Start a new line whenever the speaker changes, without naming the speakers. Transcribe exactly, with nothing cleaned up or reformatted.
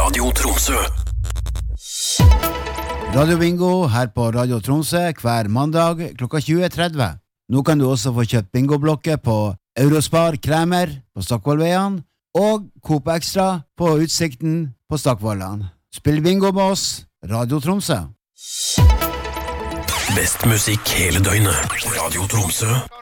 Radio Tromsø.
Radio Bingo her på Radio Tromsø hver mandag klokka tjue tretti. Nå kan du også få kjøpt bingoblokker på Eurospar Kremer på Stockvollveien og Coop Extra på Utsikten på Stockvollan. Spill bingo med oss, Radio Tromsø.
Best musikk hele døgnet. Radio Tromsø.